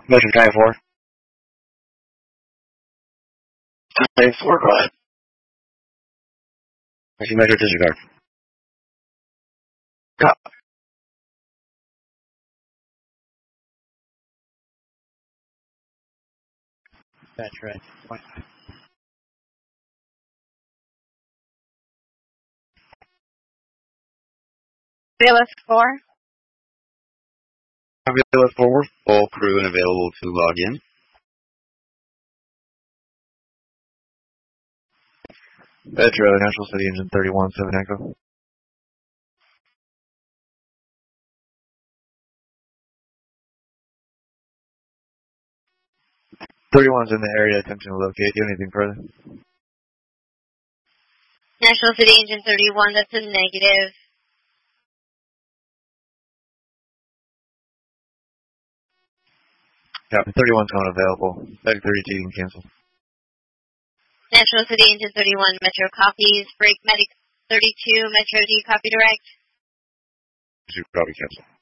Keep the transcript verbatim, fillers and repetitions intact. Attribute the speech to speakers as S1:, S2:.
S1: Metro Giant four. Giant four, go ahead. I see Metro disregard. Copy. Metro twenty-five.
S2: Realist four.
S3: Realist four, full crew and available to log in.
S1: Metro National City Engine thirty-one, seven Echo. thirty-one's in the area, attempting to locate. Do anything further?
S2: National City Engine thirty-one, that's a negative.
S1: Captain thirty-one's going available. Medic thirty-two, you can cancel.
S2: National City Engine thirty-one, Metro copies. Break Medic thirty-two, Metro, do you copy direct?
S1: Copy, cancel.